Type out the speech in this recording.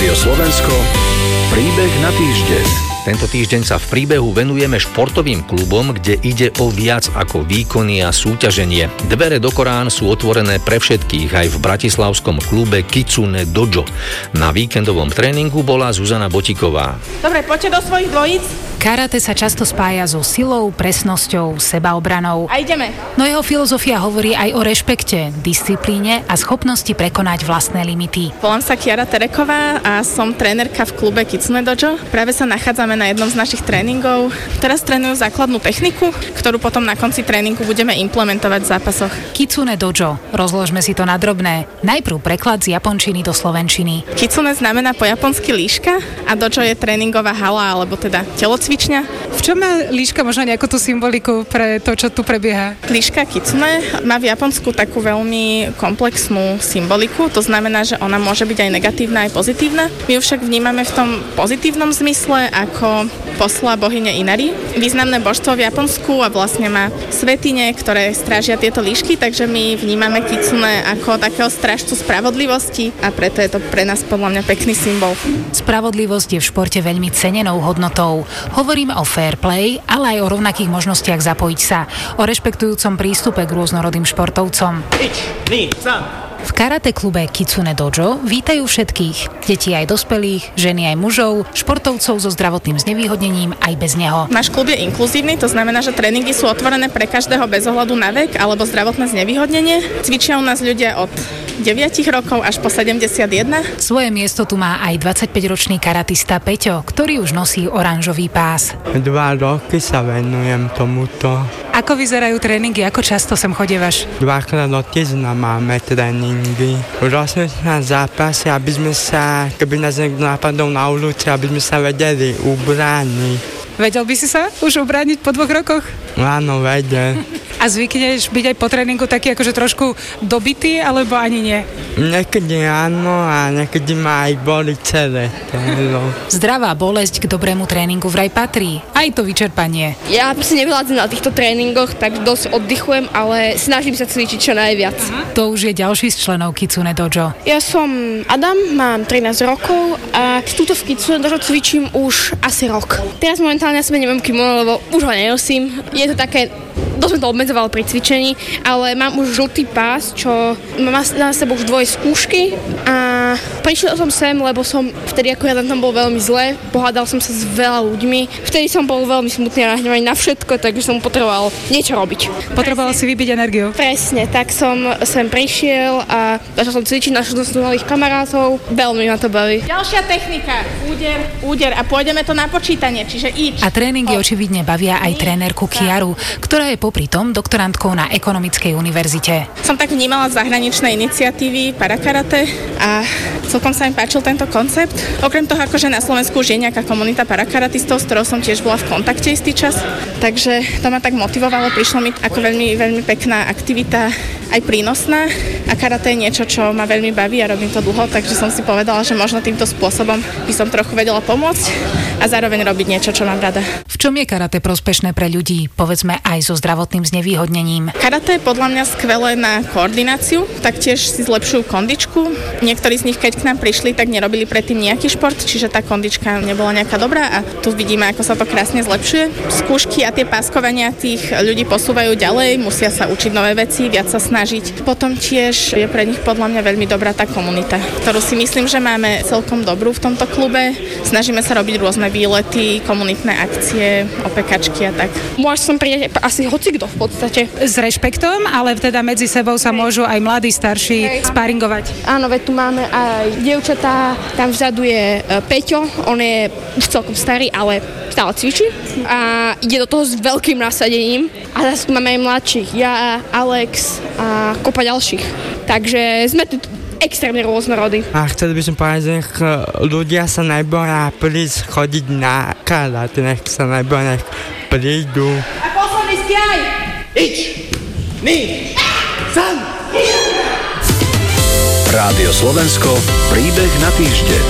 Rádio Slovensko, príbeh na týždeň. Tento týždeň sa v príbehu venujeme športovým klubom, kde ide o viac ako výkony a súťaženie. Dvere do Korán sú otvorené pre všetkých aj v bratislavskom klube Kitsune Dojo. Na víkendovom tréningu bola Zuzana Botiková. Dobre, poďte do svojich dvojíc. Karate sa často spája so silou, presnosťou, sebaobranou. A ideme. No jeho filozofia hovorí aj o rešpekte, disciplíne a schopnosti prekonať vlastné limity. Volám sa Kiara Tereková a som trénerka v klube Kitsune Dojo. Práve sa nachádzame na jednom z našich tréningov. Teraz trénujú základnú techniku, ktorú potom na konci tréningu budeme implementovať v zápasoch. Kitsune Dojo. Rozložme si to na drobné. Najprv preklad z japončiny do slovenčiny. Kitsune znamená po japonsky líška a dojo je tréningová hala, alebo teda telocvičňa. V čom má líška možno nejakú tú symboliku pre to, čo tu prebieha? Líška Kitsune má v Japonsku takú veľmi komplexnú symboliku, to znamená, že ona môže byť aj negatívna, aj pozitívna. My ju však vnímame v tom pozitívnom zmysle ako posla bohyne Inari, významné božstvo v Japonsku, a vlastne má svätyne, ktoré strážia tieto líšky, takže my vnímame Kitsune ako takého strážcu spravodlivosti a preto je to pre nás podľa mňa pekný symbol. Spravodlivosť je v športe veľmi cenenou hodnotou. Hovoríme o fair play, ale aj o rovnakých možnostiach zapojiť sa, o rešpektujúcom prístupe k rôznorodým športovcom. V karate klube Kitsune Dojo vítajú všetkých, deti aj dospelých, ženy aj mužov, športovcov so zdravotným znevýhodnením aj bez neho. Náš klub je inkluzívny, to znamená, že tréningy sú otvorené pre každého bez ohľadu na vek alebo zdravotné znevýhodnenie. Cvičia u nás ľudia od 9 rokov až po 71. Svoje miesto tu má aj 25-ročný karatista Peťo, ktorý už nosí oranžový pás. 2 roky sa venujem tomuto. Ako vyzerajú tréningy? Ako často sem chodievaš? 2-krát do týždňa máme tréningy. Rôzne na zápasy, aby sme sa, keby nás niekto napadol na ulici, aby sme sa vedeli ubrániť. Vedel by si sa už ubrániť po 2 rokoch? Áno, vedel. A zvykneš byť aj po tréningu taký akože trošku dobitý, alebo ani nie? Niekedy áno a niekedy ma aj boli celé telo. Zdravá bolesť k dobrému tréningu vraj patrí. Aj to vyčerpanie. Ja si nevyládzam na týchto tréningoch, tak dosť oddychujem, ale snažím sa cvičiť čo najviac. To už je ďalší z členov Kitsune Dojo. Ja som Adam, mám 13 rokov a túto v Kitsune Dojo cvičím už asi rok. Teraz momentálne ja sebe nemám kimono, lebo už ho nenosím. Je to také, dosť to obmedzovalo pri cvičení, ale mám už žltý pás, čo mám na sebe už 2 skúšky a prišiel som sem, lebo som vtedy ako ja tam bol veľmi zle, pohádal som sa s veľa ľuďmi, vtedy som bol veľmi smutný a nahnevaný na všetko, takže som potreboval niečo robiť. Potreboval si vybiť energiu. Presne, tak som sem prišiel a začal som cvičiť, našel som nových kamarátov, veľmi ma to baví. Ďalšia technika, úder a pôjdeme to na počítanie, čiže ič. A tréningy očividne bavia aj trénerku Kiaru, ktorá je popri tom doktorantkou na Ekonomickej univerzite. Som tak vnímala zahraničné iniciatívy parakarate a celkom sa mi páčil tento koncept. Okrem toho, akože na Slovensku už je nejaká komunita parakaratistov, s ktorou som tiež bola v kontakte istý čas, takže to ma tak motivovalo, prišlo mi ako veľmi, veľmi pekná aktivita, aj prínosná, a karate je niečo, čo ma veľmi baví a robím to dlho, takže som si povedala, že možno týmto spôsobom by som trochu vedela pomôcť a zároveň robiť niečo, čo mám rada. V čom je karate prospešné pre ľudí, povedzme aj so zdravotným znevýhodnením? Karate je podľa mňa skvelé na koordináciu, taktiež si zlepšujú kondičku. Niektorí z nich, keď k nám prišli, tak nerobili predtým nejaký šport, čiže tá kondička nebola nejaká dobrá a tu vidíme, ako sa to krásne zlepšuje. Skúšky a tie páskovania tých ľudí posúvajú ďalej, musia sa učiť nové veci, viac sa snažiť. Potom tiež je pre nich podľa mňa veľmi dobrá tá komunita, ktorú si myslím, že máme celkom dobrú v tomto klube. Snažíme sa robiť rôzne výlety, komunitné akcie, opekačky a tak. Môže som prijať asi hocikto v podstate. S rešpektom, ale teda medzi sebou sa môžu aj mladí, starší sparingovať. Áno, veď tu máme aj dievčatá, tam vzadu je Peťo, on je už celkom starý, ale stále cvičí a ide do toho s veľkým nasadením. A zase tu máme aj mladších, ja, Alex a kopa ďalších. Takže sme tu extrémne rôznorodí. A chcel by som povedať, že ľudia sa neboja prísť chodiť na karate, nech sa neboja, nech prídu. A posledný spiaj! Ič, ni, san. Rádio Slovensko, príbeh na týždeň.